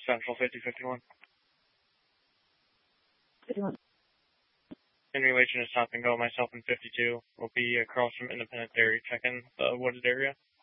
Central 5051. 51. Henry Legion is stop and go. Myself in 52 will be across from Independence Dairy. Check in the wooded area.